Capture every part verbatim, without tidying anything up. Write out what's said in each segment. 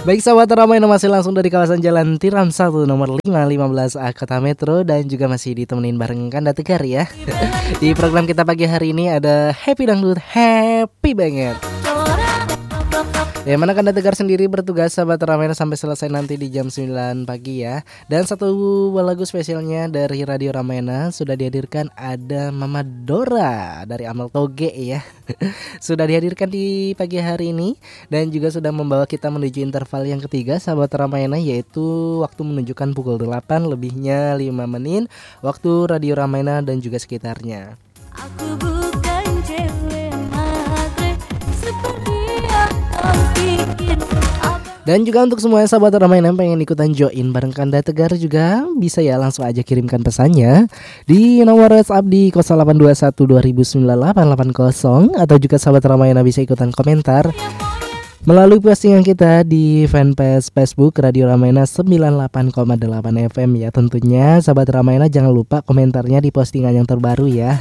Baik sahabat Ramayana, masih langsung dari kawasan Jalan Tiram satu nomor lima lima belas A Kota Metro. Dan juga masih ditemenin bareng Kanda Tegar ya. Di program kita pagi hari ini ada Happy Dangdut, happy banget. Yang mana Kanda Tegar sendiri bertugas sahabat Ramayana sampai selesai nanti di jam sembilan pagi ya. Dan satu lagu spesialnya dari Radio Ramayana sudah dihadirkan, ada Mama Dora dari Amal Toge ya. Sudah dihadirkan di pagi hari ini dan juga sudah membawa kita menuju interval yang ketiga sahabat Ramayana, yaitu waktu menunjukkan pukul delapan lebihnya lima menit waktu Radio Ramayana dan juga sekitarnya. Aku bukan cewek matre seperti yang kau pikir. Dan juga untuk semua sahabat Ramayana yang pengen ikutan join bareng Kanda Tegar juga bisa ya, langsung aja kirimkan pesannya di nomor WhatsApp di nol delapan dua satu dua nol sembilan delapan delapan nol, atau juga sahabat Ramayana bisa ikutan komentar melalui postingan kita di fanpage Facebook Radio Ramayana sembilan puluh delapan koma delapan F M ya. Tentunya sahabat Ramayana jangan lupa komentarnya di postingan yang terbaru ya.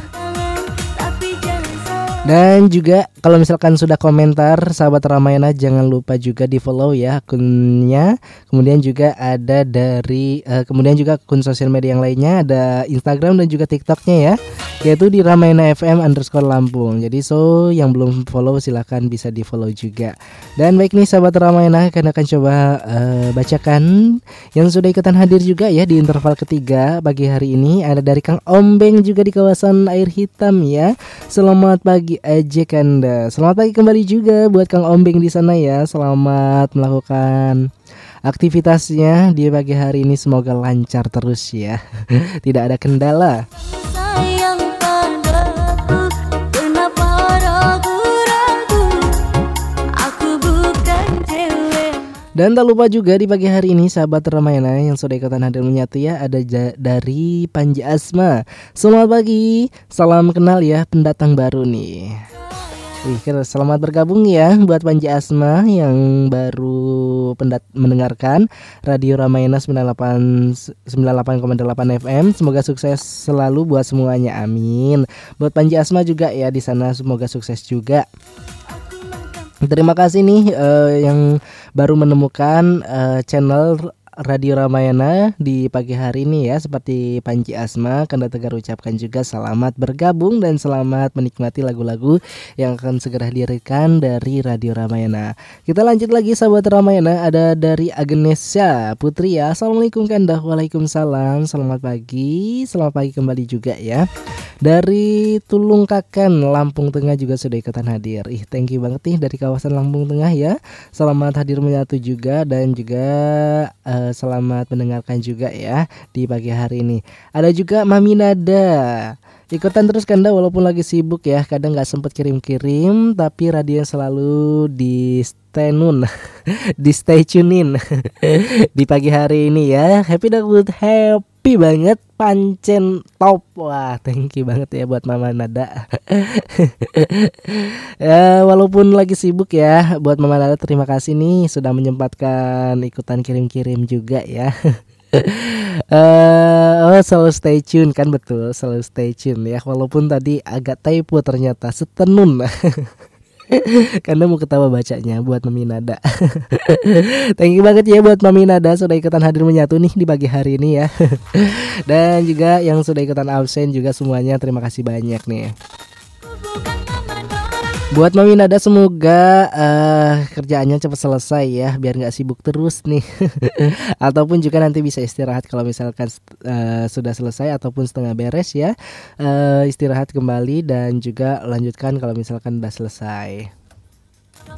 Dan juga kalau misalkan sudah komentar sahabat Ramayana, jangan lupa juga di follow ya akunnya. Kemudian juga ada dari uh, kemudian juga akun sosial media yang lainnya, ada Instagram dan juga TikToknya ya, yaitu di Ramayana F M underscore Lampung. Jadi so yang belum follow silahkan bisa di follow juga. Dan baik nih sahabat Ramayana, akan akan coba uh, bacakan yang sudah ikutan hadir juga ya di interval ketiga pagi hari ini. Ada dari Kang Ombeng juga di kawasan Air Hitam ya. Selamat pagi aja Kanda. Selamat pagi kembali juga buat Kang Ombeng di sana ya. Selamat melakukan aktivitasnya di pagi hari ini, semoga lancar terus ya. Tidak ada kendala. Sayang padaku, kenapa ragu-ragu? Aku bukan cewek. Dan tak lupa juga di pagi hari ini sahabat Ramayana yang sudah ikutan hadir menyatu ya, ada ja- dari Panji Asma. Selamat pagi, salam kenal ya pendatang baru nih. Wih, selamat bergabung ya buat Panji Asma yang baru pendat- mendengarkan Radio Ramayana sembilan puluh delapan koma delapan F M. Semoga sukses selalu buat semuanya, amin. Buat Panji Asma juga ya di sana, semoga sukses juga. Terima kasih nih uh, yang baru menemukan uh, channel Radio Ramayana di pagi hari ini ya, seperti Panji Asma. Kanda Tegar ucapkan juga selamat bergabung dan selamat menikmati lagu-lagu yang akan segera dihadirkan dari Radio Ramayana. Kita lanjut lagi sahabat Ramayana, ada dari Agnesya Putri ya. Assalamualaikum Kanda. Waalaikumsalam. Selamat pagi. Selamat pagi kembali juga ya. Dari Tulungkaken Lampung Tengah juga sudah ikutan hadir. Ih, thank you banget nih dari kawasan Lampung Tengah ya. Selamat hadir menyatu juga dan juga uh, selamat mendengarkan juga ya di pagi hari ini. Ada juga Mami Nada. Ikutan terus Kanda walaupun lagi sibuk ya. Kadang gak sempet kirim-kirim, tapi radio selalu di stay tune di stay tune-in di pagi hari ini ya. Happy Dangdut, happy banget, pancen top. Wah, thank you banget ya buat Mama Nada. Ya, walaupun lagi sibuk ya, buat Mama Nada terima kasih nih sudah menyempatkan ikutan kirim-kirim juga ya. uh, oh selalu stay tune kan, betul, selalu stay tune ya. Walaupun tadi agak typo ternyata, setenun. Karena mau ketawa bacanya buat Mami Nada. Thank you banget ya buat Mami Nada sudah ikutan hadir menyatu nih di pagi hari ini ya. Dan juga yang sudah ikutan absen juga semuanya terima kasih banyak nih. Buat Mami Nada semoga uh, kerjaannya cepat selesai ya, biar gak sibuk terus nih. Ataupun juga nanti bisa istirahat kalau misalkan uh, sudah selesai ataupun setengah beres ya. uh, Istirahat kembali dan juga lanjutkan kalau misalkan udah selesai.